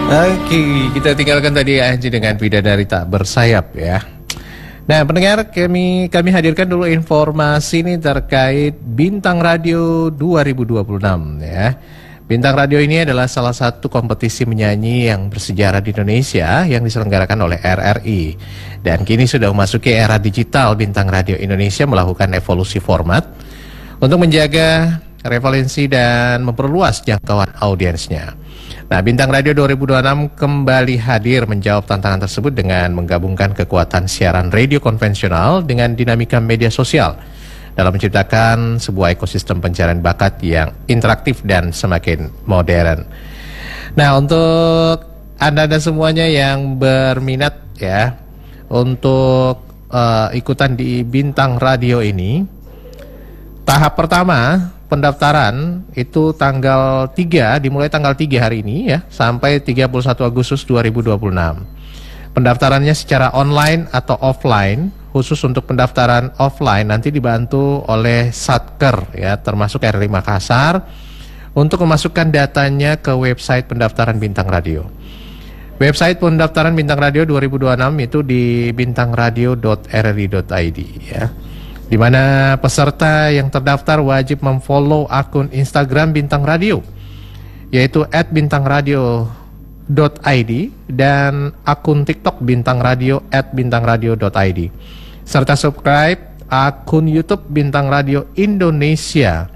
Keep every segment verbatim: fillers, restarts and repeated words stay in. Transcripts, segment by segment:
Oke, kita tinggalkan tadi Anji dengan Bidadari Tak Bersayap ya. Nah, pendengar, kami kami hadirkan dulu informasi ini terkait Bintang Radio dua ribu dua puluh enam ya. Bintang Radio ini adalah salah satu kompetisi menyanyi yang bersejarah di Indonesia yang diselenggarakan oleh R R I. Dan kini sudah memasuki era digital. Bintang Radio Indonesia melakukan evolusi format untuk menjaga revalensi dan memperluas jangkauan audiensnya. Nah, Bintang Radio dua ribu dua puluh enam kembali hadir menjawab tantangan tersebut dengan menggabungkan kekuatan siaran radio konvensional dengan dinamika media sosial dalam menciptakan sebuah ekosistem pencarian bakat yang interaktif dan semakin modern. Nah, untuk Anda-anda semuanya yang berminat ya untuk uh, ikutan di Bintang Radio ini, tahap pertama pendaftaran itu tanggal tiga, dimulai tanggal tiga hari ini ya, sampai tiga puluh satu Agustus dua ribu dua puluh enam. Pendaftarannya secara online atau offline. Khusus untuk pendaftaran offline nanti dibantu oleh Satker ya, termasuk R R I Makassar untuk memasukkan datanya ke website pendaftaran Bintang Radio. Website pendaftaran Bintang Radio dua ribu dua puluh enam itu di bintangradio dot r r i dot i d ya. Di mana peserta yang terdaftar wajib memfollow akun Instagram Bintang Radio, yaitu at bintangradio dot i d dan akun TikTok Bintang Radio at bintangradio dot i d, serta subscribe akun YouTube Bintang Radio Indonesia.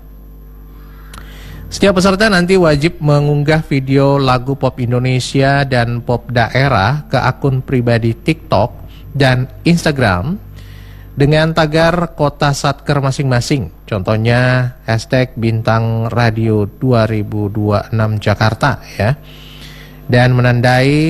Setiap peserta nanti wajib mengunggah video lagu pop Indonesia dan pop daerah ke akun pribadi TikTok dan Instagram dengan tagar kota Satker masing-masing. Contohnya hashtag Bintang Radio dua ribu dua puluh enam Jakarta ya. Dan menandai